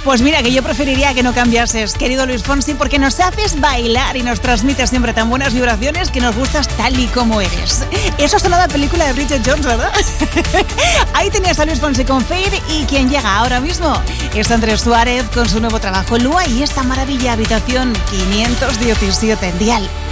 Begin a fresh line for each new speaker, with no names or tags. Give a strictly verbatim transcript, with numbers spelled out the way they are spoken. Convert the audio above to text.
Pues mira, que yo preferiría que no cambiases, querido Luis Fonsi, porque nos haces bailar y nos transmites siempre tan buenas vibraciones que nos gustas tal y como eres. Eso sonaba a película de Bridget Jones, ¿verdad? Ahí tenías a Luis Fonsi con Fade, y quien llega ahora mismo es Andrés Suárez con su nuevo trabajo Lua y esta maravilla Habitación quinientos diecisiete en Dial.